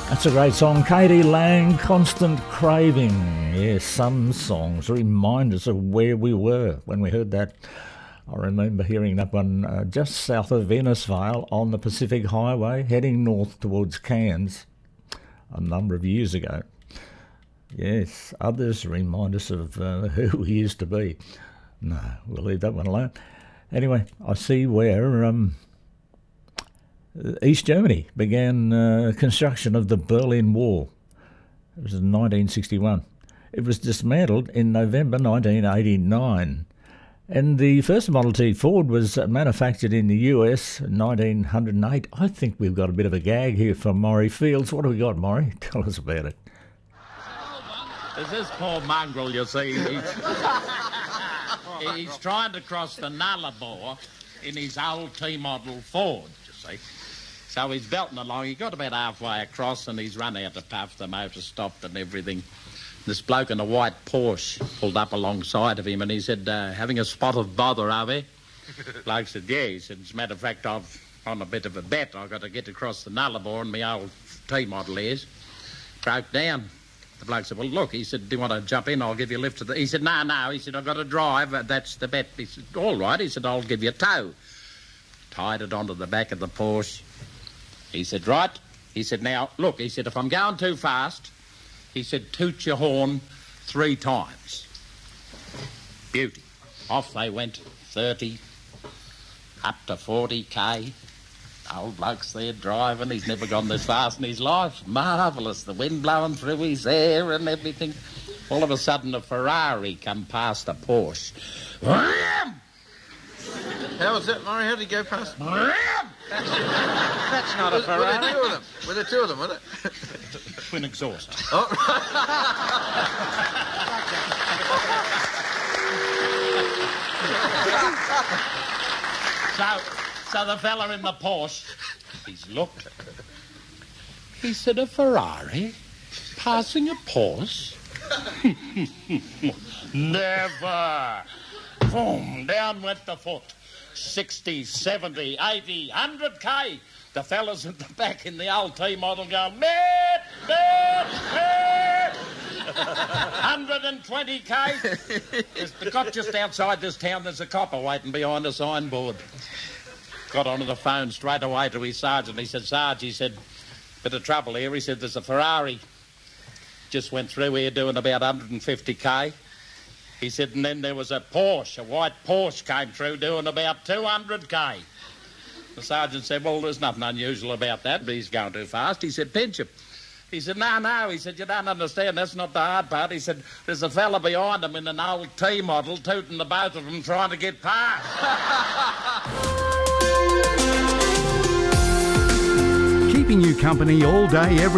That's a great song. Katie Lang, Constant Craving. Yes, some songs remind us of where we were when we heard that. I remember hearing that one just south of Innisfail on the Pacific Highway, heading north towards Cairns a number of years ago. Yes, others remind us of who we used to be. No, we'll leave that one alone. Anyway, I see where East Germany began construction of the Berlin Wall. It was in 1961. It was dismantled in November 1989. And the first Model T Ford was manufactured in the US in 1908. I think we've got a bit of a gag here from Maury Fields. What have we got, Maury? Tell us about it. There's this poor mongrel, you see. He's trying to cross the Nullarbor in his old T-model Ford, you see. So he's belting along. He got about halfway across and he's run out of puff. The motor stopped and everything. This bloke in a white Porsche pulled up alongside of him and he said, having a spot of bother, are we? The bloke said, yeah. He said, as a matter of fact, I've on a bit of a bet. I've got to get across the Nullarbor and my old T-model is. Broke down. The bloke said, well, look, he said, do you want to jump in? I'll give you a lift to the... He said, no. He said, I've got to drive. That's the bet. He said, all right. He said, I'll give you a tow. Tied it onto the back of the Porsche. He said, right. He said, now, look, he said, if I'm going too fast, he said, toot your horn 3 times. Beauty. Off they went, 30, up to 40k. Old bloke's there driving. He's never gone this fast in his life. Marvellous. The wind blowing through his hair and everything. All of a sudden, a Ferrari come past a Porsche. How was that, Murray? How did he go past? That's not a Ferrari. Were there two of them, wasn't it? Twin exhauster. Oh, So the fella in the Porsche, he's looked. He said, a Ferrari passing a Porsche? Never. Boom, down went the foot. 60, 70, 80, 100k. The fellas at the back in the old T-model going, beep, beep, beep. 120k. They got just outside this town, there's a copper waiting behind a signboard. Got onto the phone straight away to his sergeant. He said, Sarge, he said, bit of trouble here. He said, there's a Ferrari. Just went through here doing about 150k. He said, and then there was a Porsche, a white Porsche came through doing about 200k. The sergeant said, well, there's nothing unusual about that, but he's going too fast. He said, pinch him. He said, no. He said, you don't understand. That's not the hard part. He said, there's a fella behind him in an old T-model tooting the both of them trying to get past. Keeping you company all day, every